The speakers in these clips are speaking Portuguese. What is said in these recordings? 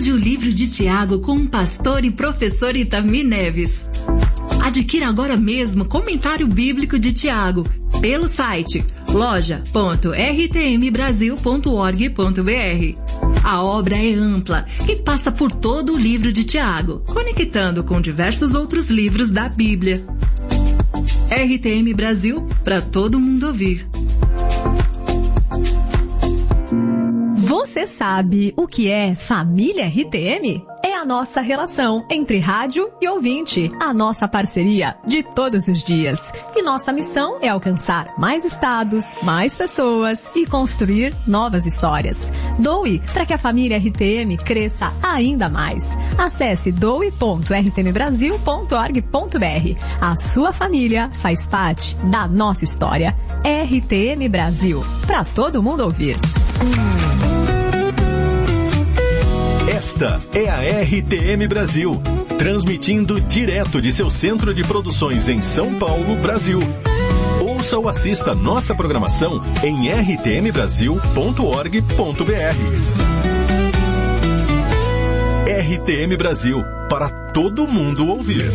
Estude o livro de Tiago com o pastor e professor Itami Neves. Adquira agora mesmo Comentário Bíblico de Tiago pelo site loja.rtmbrasil.org.br. A obra é ampla e passa por todo o livro de Tiago, conectando com diversos outros livros da Bíblia. RTM Brasil, para todo mundo ouvir. Você sabe o que é família RTM? É a nossa relação entre rádio e ouvinte, a nossa parceria de todos os dias. E nossa missão é alcançar mais estados, mais pessoas e construir novas histórias. Doe para que a família RTM cresça ainda mais. Acesse doe.rtmbrasil.org.br. A sua família faz parte da nossa história. RTM Brasil, para todo mundo ouvir. Esta é a RTM Brasil, transmitindo direto de seu centro de produções em São Paulo, Brasil. Ouça ou assista nossa programação em rtmbrasil.org.br. RTM Brasil, para todo mundo ouvir.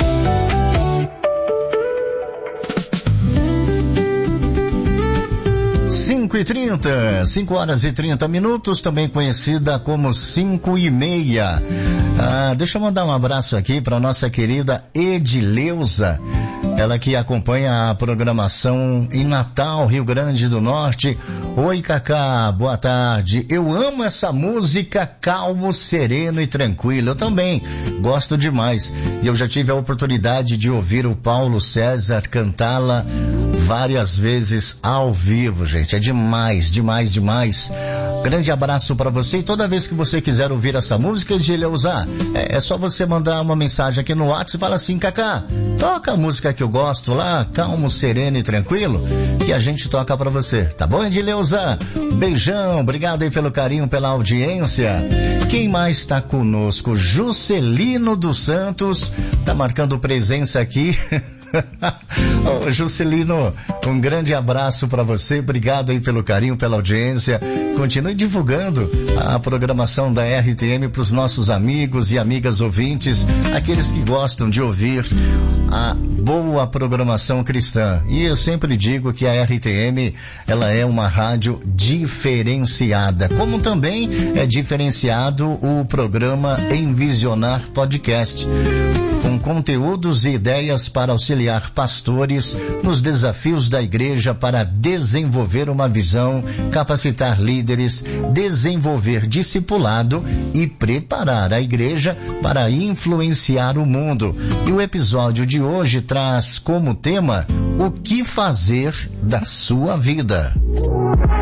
5h30, 5 horas e 30 minutos, também conhecida como 5h30. Deixa eu mandar um abraço aqui para nossa querida Edileuza, ela que acompanha a programação em Natal, Rio Grande do Norte. Oi, Cacá, boa tarde. Eu amo essa música, calmo, sereno e tranquilo. Eu também gosto demais. E eu já tive a oportunidade de ouvir o Paulo César cantá-la várias vezes ao vivo, gente. É demais, demais, demais. Grande abraço para você. E toda vez que você quiser ouvir essa música, Edileuza, é só você mandar uma mensagem aqui no WhatsApp e fala assim: Cacá, toca a música que eu gosto lá, calmo, sereno e tranquilo, que a gente toca pra você, tá bom, Edileuza? Beijão, obrigado aí pelo carinho, pela audiência. Quem mais tá conosco? Juscelino dos Santos, tá marcando presença aqui. Ô, Juscelino, um grande abraço para você, obrigado aí pelo carinho, pela audiência. Continue divulgando a programação da RTM para os nossos amigos e amigas ouvintes, aqueles que gostam de ouvir a boa programação cristã. E eu sempre digo que a RTM, ela é uma rádio diferenciada, como também é diferenciado o programa Envisionar Podcast, com conteúdos e ideias para auxiliar pastores nos desafios da igreja para desenvolver uma visão, capacitar líderes, desenvolver discipulado e preparar a igreja para influenciar o mundo. E o episódio de hoje traz como tema: o que fazer da sua vida.